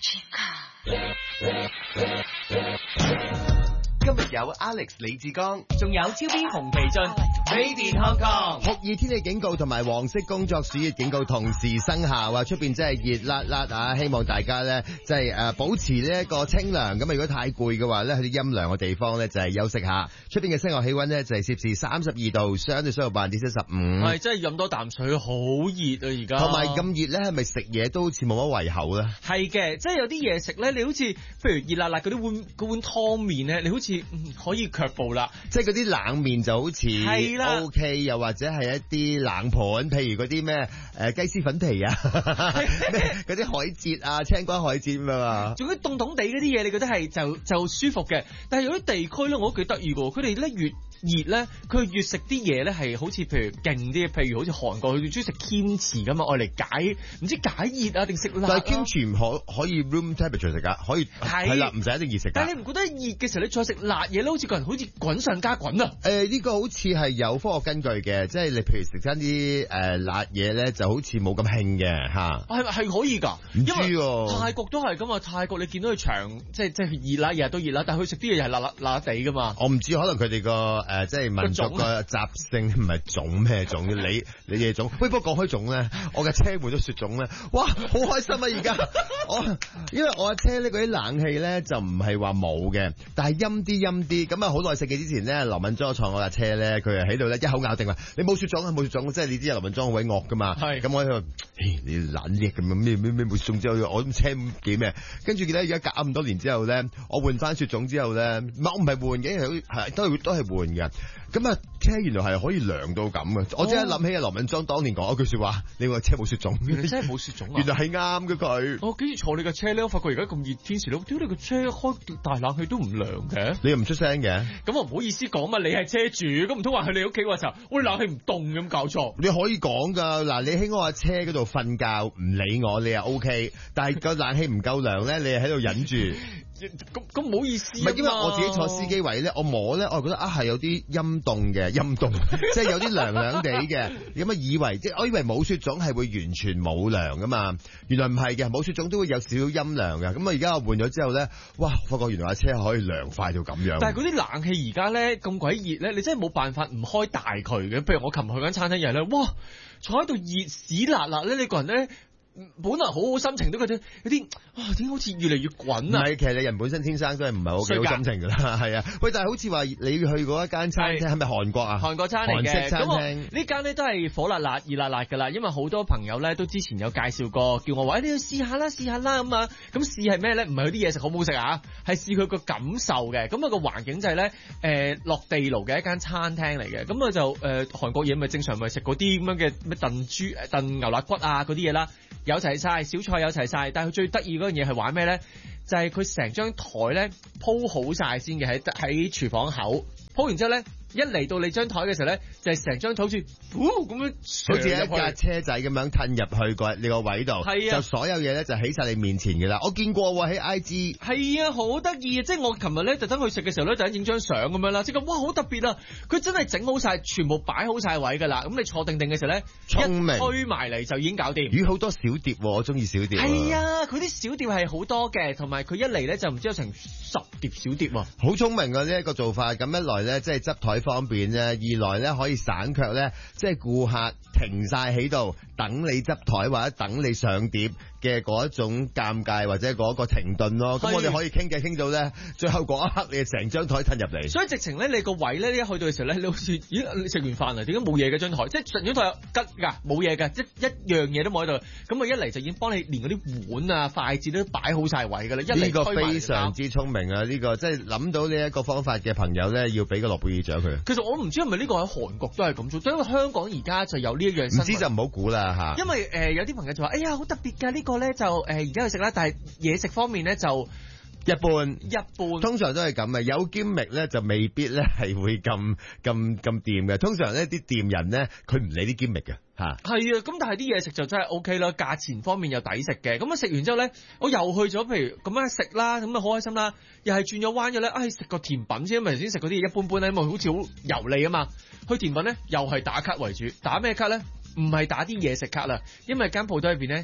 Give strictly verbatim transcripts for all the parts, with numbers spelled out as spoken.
今日有 Alex 李志剛， 仲有超邊洪其俊 ，Made in Hong Kong。 酷熱天氣警告同埋黃色工作暑熱警告同時生效啊！出邊真係熱辣辣啊！希望大家咧即係誒保持呢一個清涼。咁啊，如果太攰嘅話咧，喺啲陰涼嘅地方咧就係休息下。出邊嘅室外氣溫咧就係攝氏三十二度，相對濕度百分之七十五。 係真係飲多啖水，好熱啊！而家同埋咁熱咧，係咪食嘢都好似冇乜胃口咧？ 係嘅，即係有啲嘢食咧，你好似譬如熱辣辣嗰啲碗嗰碗湯麵咧，你好似、嗯、可以卻步啦。 即係嗰啲冷麵就好似係啦 OK，又或者係一啲冷盤，譬如嗰啲咩誒雞絲粉皮啊，咩嗰啲海蜇啊、青瓜海蜇咁啊嘛。 仲有啲凍凍地嗰啲嘢，你覺得係就就舒服嘅。但係有啲地區咧，我都幾得意㗎，佢哋咧越熱咧，佢越食啲嘢咧係好似譬如勁啲，譬如好似韓國佢中意食 kimchi 咁啊，愛嚟解唔知解熱啊定食辣啊。 但係 kimchi 唔可可以 room temperature 食㗎，可以係啦，唔使一定熱食㗎。 但係你唔覺得熱嘅時候你再食辣嘢咧，好似個人好似滾上加滾啊？ 誒、呃、呢、這個好似係有科學根據嘅，即係你譬如食親啲誒辣嘢咧，就好似冇咁興嘅嚇。 係係可以㗎， 唔知喎。 泰國都係㗎嘛，泰國你見到佢長即係即係熱啦，日日都熱啦，但係佢食啲嘢又係辣辣辣辣地㗎嘛。 我唔知，可能佢哋個誒即係民族個習性唔係種咩種，你你嘢種。喂，不過講開種咧，我嘅車換咗雪種咧，哇，好開心啊！而家我因為我嘅車咧嗰啲冷氣咧就唔係話冇嘅，但係陰啲陰啲。咁啊好耐食嘅之前咧，劉敏莊坐我架車咧，佢係喺度咧一口咬定話你冇雪種啊，冇雪種，即係你知劉敏莊好鬼惡噶嘛。係咁我喺度，你懶叻咁樣咩咩咩冇雪種之後，我車幾咩？跟住記得而家隔咁多年之後咧，我換翻雪種之後咧，唔係我唔係換嘅，係都係都係換嘅。咁啊，車原來係可以涼到咁嘅，我即刻諗起阿羅敏莊當年講一句說話，你話車冇雪種， 原來真係冇雪種啊！ 原來係啱嘅佢。 我幾時坐你架車咧？我發覺而家咁熱天時咧，屌你個車開大冷氣都唔涼嘅， 你又唔出聲嘅？ 咁我唔好意思講嘛，你係車主，咁唔通話去你屋企嗰時候，喂冷氣唔凍咁搞錯？ 你可以講噶，嗱，你喺我架車嗰度瞓覺唔理我，你又 OK，但係個冷氣唔夠涼咧，你又喺度忍住。 咁咁唔好意思， 唔係因為我自己坐司機位咧，我摸咧，我覺得啊係有啲陰凍嘅，陰凍，即係有啲涼涼地嘅。咁啊以為即係我以為冇雪種係會完全冇涼噶嘛，原來唔係嘅，冇雪種都會有少少陰涼嘅。咁啊而家我換咗之後咧，哇，發覺原來架車可以涼快到咁樣。但係嗰啲冷氣而家咧咁鬼熱咧，你真係冇辦法唔開大佢嘅。譬如我琴日去間餐廳又係咧，哇，坐喺度熱屎辣辣咧，你個人咧。本來好好心情都覺得有啲啊，點解好似越嚟越滾啊？唔係，其實你人本身天生都係唔係好幾好心情㗎啦，係啊。喂，但係好似話你去過一間餐廳係咪韓國啊？韓國餐嚟嘅，韓式餐廳呢間咧都係火辣辣、熱辣辣㗎啦。因為好多朋友咧都之前有介紹過，叫我話、哎、你去試下啦，試下啦咁啊。咁試係咩咧？唔係佢啲嘢食好唔好食啊？係試佢個感受嘅。咁、那、啊個環境就係咧誒落地爐嘅一間餐廳嚟嘅。咁啊就誒、呃、韓國嘢咪正常咪食嗰啲咁樣嘅咩燉豬、燉牛肋骨啊嗰啲嘢啦。有齊晒，小菜有齊晒，但係佢最得意嗰樣嘢係玩咩咧？就係佢成張台咧鋪好晒先嘅，喺喺廚房口鋪完之後咧。一嚟到你張台嘅時候咧，就係成張台好似，咁樣好似一架車仔咁樣褪入去個你個位度，係啊，就所有嘢咧就喺晒你面前嘅啦。我見過喎喺 I G，係啊，好得意啊！即係我琴日咧特登去食嘅時候咧，就影張相咁樣啦，即係哇好特別啊！佢真係整好晒，全部擺好晒位㗎啦。咁你坐定定嘅時候咧，聰明，一推埋嚟就已經搞掂。魚好多小碟喎，我中意小碟。係啊，佢啲小碟係好多嘅，同埋佢一嚟咧就唔知有成十碟小碟喎。好聰明啊！呢一個做法，咁一來咧即係執台方便咧，二來咧可以省卻咧，即係顧客停晒喺度等你執台或者等你上碟嘅嗰一種尷尬或者嗰個停頓咯。咁我哋可以傾偈傾到咧，最後嗰一刻你成張台褪入嚟。所以直情咧，你個位咧一去到嘅時候咧，你好似咦你食完飯啦，點解冇嘢嘅張台？即係成張台吉㗎，冇嘢㗎，一一樣嘢都冇喺度。咁啊一嚟就已經幫你連嗰啲碗啊筷子都擺好晒位㗎啦。呢個非常之聰明啊！呢、呢個即係諗到呢一個方法嘅朋友咧，要俾個諾貝爾獎佢。其實我唔知係咪呢個喺韓國都係咁做，因為香港而家就有呢一樣。唔知就唔好估啦嚇。因為誒、呃、有啲朋友就話：哎呀好特別㗎，呢、呢個咧就誒而家去食啦，但係嘢食方面咧就一般一般。通常都係咁嘅，有兼力咧就未必咧係會咁咁咁掂嘅。通常咧啲店人咧佢唔理啲兼力嘅嚇。係啊，咁但係啲嘢食就真係 O K 啦，價錢方面又抵食嘅。咁啊食完之後咧，我又去咗，譬如咁樣食啦，咁啊好開心啦，又係轉咗彎咗咧，唉食個甜品先，因為頭先食嗰啲嘢一般般咧，因為好似好油膩啊嘛。去甜品咧又係打卡為主，打咩卡咧？唔係打啲嘢食卡啦，因為間鋪頭入邊咧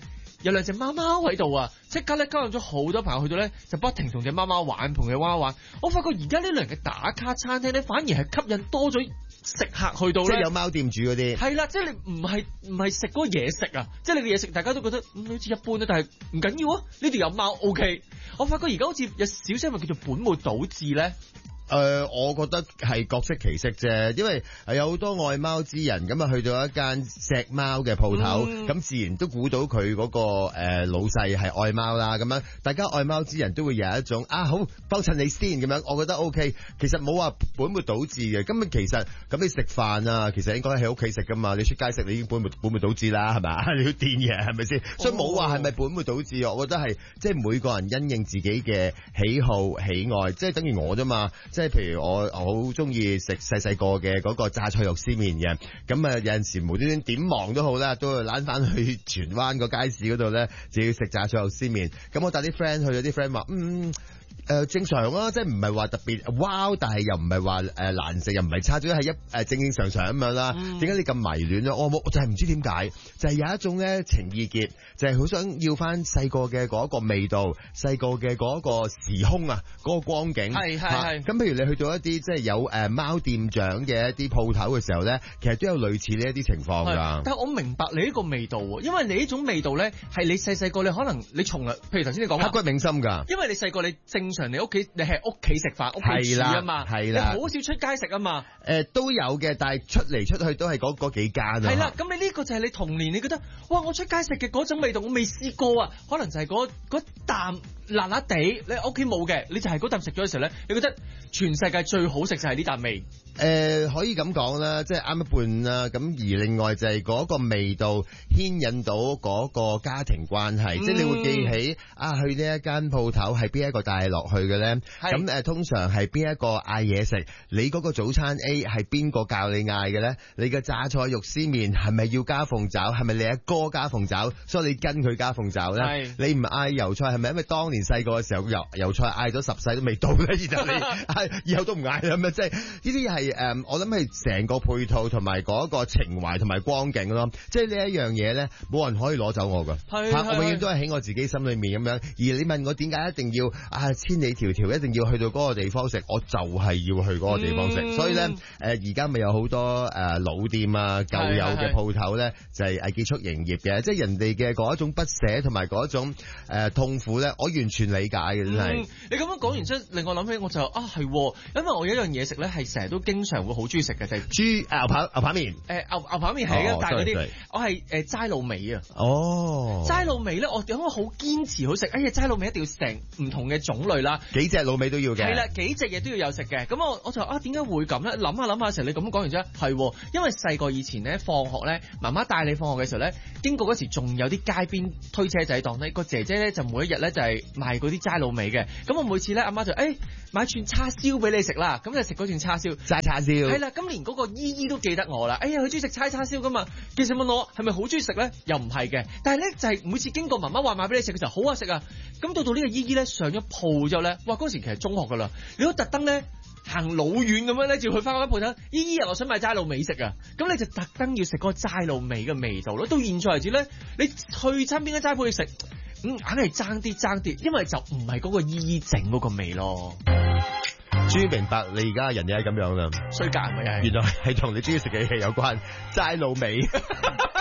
有兩隻貓貓喺度啊，即刻咧吸引咗好多朋友去到咧，就不停同隻貓貓玩，同隻貓貓玩。我發覺而家呢類嘅打卡餐廳咧，反而係吸引多咗食客去到咧， 即係有貓店主嗰啲。 係啦，即係你唔係唔係食嗰個嘢食啊，即係你嘅嘢食大家都覺得嗯好似一般啦，但係唔緊要啊，呢度有貓 OK。我發覺而家好似有少少咪叫做本末倒置咧。 誒、呃，我覺得係各色其色啫，因為有好多愛貓之人咁啊，去到一間錫貓嘅鋪頭，咁、嗯、自然都估到佢嗰、那個誒、呃、老細係愛貓啦，咁樣大家愛貓之人都會有一種啊好幫襯你先咁樣，我覺得 OK。其實冇話本末倒置嘅，咁其實咁你食飯啊，其實應該喺屋企食噶嘛，你出街食你已經本末本末倒置啦，係咪？你要墊嘢係咪先？所以冇話係咪本末倒置，我覺得係即係每個人因應自己嘅喜好喜愛，即係等於我啫嘛。即係譬如我我好中意食細細個嘅嗰個榨菜肉絲麵嘅，咁啊有陣時無端端點忙都好啦，都會攬翻去荃灣個街市嗰度咧，就要食榨菜肉絲麵。咁我帶啲 friend 去，有啲 friend 話嗯。誒、呃、正常啦，即係唔係話特別哇，但係又唔係話誒難食，又唔係差，總之係一誒、呃、正正常常咁樣啦。點解、嗯、你咁迷戀咧？我冇，我就係唔知點解，就係、是、有一種咧情意結，就係、是、好想要翻細個嘅嗰個味道，細個嘅嗰個時空啊，嗰、那個光景。係係係。咁譬如你去到一啲即係有誒、呃、貓店長嘅一啲鋪頭嘅時候咧，其實都有類似呢一啲情況㗎。 但係我明白你呢個味道喎，因為你呢種味道咧係你細細個你可能你從來，譬如頭先你講刻骨銘心㗎。 因為你細個你正常你屋企你係屋企食飯，屋企煮啊嘛，係啦，你好少出街食啊嘛。誒、 呃、都有嘅，但係出嚟出去都係嗰嗰幾間啊。 係啦，咁你呢個就係你童年，你覺得哇，我出街食嘅嗰種味道，我未試過啊。可能就係嗰嗰啖辣辣地，你屋企冇嘅，你就係嗰啖食咗嘅時候咧，你覺得全世界最好食就係呢啖味。 誒、呃、可以咁講啦，即係啱一半啦。咁而另外就係嗰個味道牽引到嗰個家庭關係，嗯、即係你會記起啊，去呢一間鋪頭係邊一個帶落去嘅咧？咁誒、呃、通常係邊一個嗌嘢食？你嗰個早餐 A 係邊個教你嗌嘅咧？你嘅榨菜肉絲麵係咪要加鳳爪？係咪你阿哥加鳳爪？所以你跟佢加鳳爪咧？是你唔嗌油菜係咪因為當年細個嘅時候油油菜嗌咗十世都未到咧？然後你以後都唔嗌啦？咁即係呢啲係。誒，我諗係成個配套同埋嗰個情懷同埋光景咯，即係呢一樣嘢咧，冇人可以攞走我噶，吓是我永遠都係喺我自己心裏面咁樣。而你問我點解一定要啊千里迢迢一定要去到嗰個地方食，我就係要去嗰個地方食。嗯、所以咧，誒而家咪有好多誒、呃、老店啊舊有嘅鋪頭咧，就係誒結束營業嘅，即係人哋嘅嗰一種不捨同埋嗰一種誒、呃、痛苦咧，我完全理解嘅真係、嗯。你咁樣講完之後，令我諗起我就啊係，因為我有一樣嘢食咧係成日都經常會好中意食嘅就係豬牛扒牛扒麵， 誒牛牛扒麵係嘅，但係嗰啲我係誒齋滷味啊。哦，齋滷味咧，我點解好堅持好食？哎呀，齋滷味一定要成唔同嘅種類啦， 幾隻滷味都要嘅。 係啦，幾隻嘢都要有食嘅。咁我我就啊，點解會咁咧？諗下諗下嘅時候，你咁講完之後，係因為細個以前咧，放學咧，媽媽帶你放學嘅時候咧，經過嗰時仲有啲街邊推車仔檔咧，個姐姐咧就每一日咧就係賣嗰啲齋滷味嘅。咁我每次咧，阿媽就誒、哎、買串叉燒俾你食啦，咁就食嗰串叉燒， 齋叉燒。 係啦，咁連嗰個姨姨都記得我啦。哎呀，佢中意食齋叉燒噶嘛。其實問我係咪好中意食咧，又唔係嘅。但係咧就係、是、每次經過媽媽話買俾你食嘅時候，好啊食啊。咁到到呢個姨姨咧上咗鋪之後咧，哇嗰時其實中學噶啦，你都特登咧行老遠咁樣咧，就去翻嗰間鋪頭。姨姨啊，我想買齋滷味食啊。咁你就特登要食嗰個齋滷味嘅味道咯。到現在為止咧，你去親邊間齋鋪去食，咁硬係爭啲爭啲，因為就唔係嗰個姨姨整嗰個味咯。 終於明白你而家人又係咁樣啦， 衰格係咪啊？ 原來係同你中意食嘅嘢有關，齋滷味。